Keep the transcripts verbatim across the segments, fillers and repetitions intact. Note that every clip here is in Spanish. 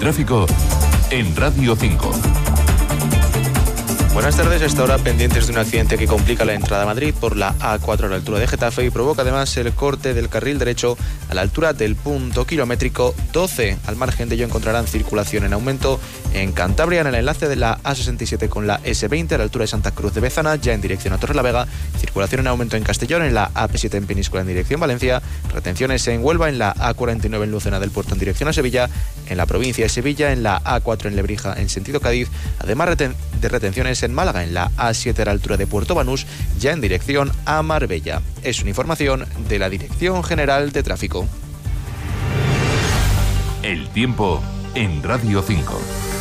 tráfico en Radio cinco. Buenas tardes, hasta ahora pendientes de un accidente que complica la entrada a Madrid por la A cuatro a la altura de Getafe y provoca además el corte del carril derecho a la altura del punto kilométrico doce. Al margen de ello encontrarán circulación en aumento en Cantabria en el enlace de la A sesenta y siete con la ese veinte a la altura de Santa Cruz de Bezana, ya en dirección a Torrelavega, circulación en aumento en Castellón en la A P siete en Peníscola en dirección Valencia, retenciones en Huelva en la A cuarenta y nueve en Lucena del Puerto en dirección a Sevilla, en la provincia de Sevilla en la A cuatro en Lebrija en sentido Cádiz, además de retenciones en Málaga en la A siete a la altura de Puerto Banús, ya en dirección a Marbella. Es una información de la Dirección General de Tráfico. El tiempo en Radio cinco.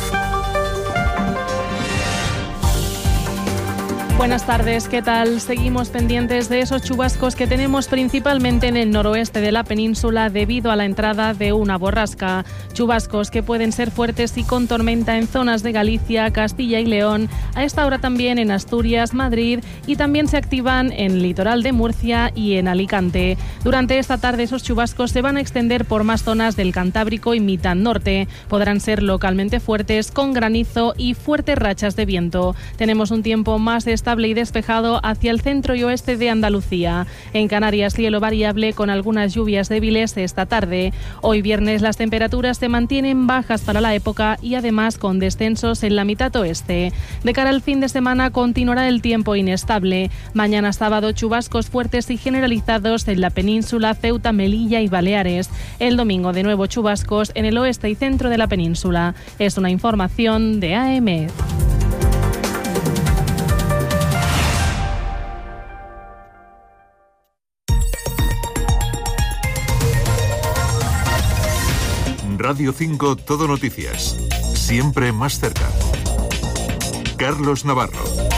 Buenas tardes, ¿qué tal? Seguimos pendientes de esos chubascos que tenemos principalmente en el noroeste de la península debido a la entrada de una borrasca. Chubascos que pueden ser fuertes y con tormenta en zonas de Galicia, Castilla y León, a esta hora también en Asturias, Madrid y también se activan en el litoral de Murcia y en Alicante. Durante esta tarde esos chubascos se van a extender por más zonas del Cantábrico y mitad norte. Podrán ser localmente fuertes con granizo y fuertes rachas de viento. Tenemos un tiempo más estable estable y despejado hacia el centro y oeste de Andalucía. En Canarias, cielo variable con algunas lluvias débiles esta tarde. Hoy viernes las temperaturas se mantienen bajas para la época y además con descensos en la mitad oeste. De cara al fin de semana continuará el tiempo inestable. Mañana sábado chubascos fuertes y generalizados en la península, Ceuta, Melilla y Baleares. El domingo de nuevo chubascos en el oeste y centro de la península. Es una información de A M. Radio cinco Todo Noticias. Siempre más cerca. Carlos Navarro.